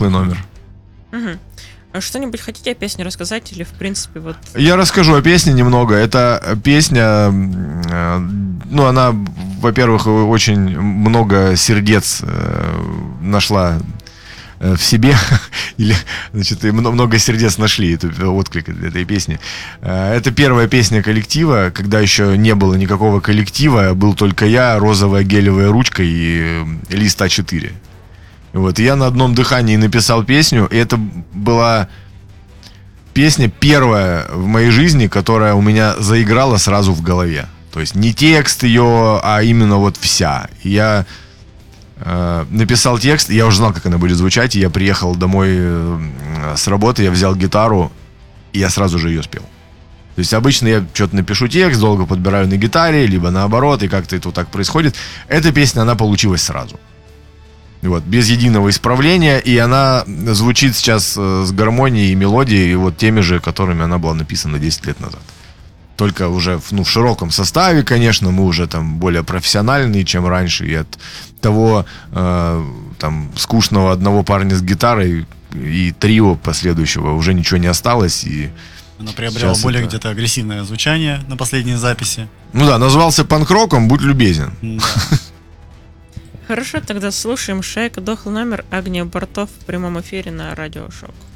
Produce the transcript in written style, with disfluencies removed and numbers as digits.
дохлый номер. Угу. А что-нибудь хотите о песне рассказать или, в принципе, вот... Я расскажу о песне немного. Это песня, ну, она, во-первых, очень много сердец нашла в себе, или, значит, много сердец нашли эту отклик этой песни. Это первая песня коллектива, когда еще не было никакого коллектива, был только я, розовая гелевая ручка и лист А4. Вот, и я на одном дыхании написал песню, и это была песня первая в моей жизни, которая у меня заиграла сразу в голове. То есть не текст ее, а именно вот вся. И я написал текст, я уже знал, как она будет звучать, и я приехал домой с работы, я взял гитару, и я сразу же ее спел. То есть обычно я что-то напишу текст, долго подбираю на гитаре, либо наоборот, и как-то это вот так происходит. Эта песня, она получилась сразу. Вот, без единого исправления, и она звучит сейчас с гармонией и мелодией, и вот теми же, которыми она была написана 10 лет назад. Только уже в широком составе, конечно, мы уже там более профессиональные, чем раньше, и от того там скучного одного парня с гитарой и трио последующего уже ничего не осталось, и она приобрела более где-то агрессивное звучание на последней записи. Ну да, назвался панк-роком, будь любезен. Да. Хорошо, тогда слушаем Шайка, дохлый номер, Агния Бартов в прямом эфире на Радио Шок.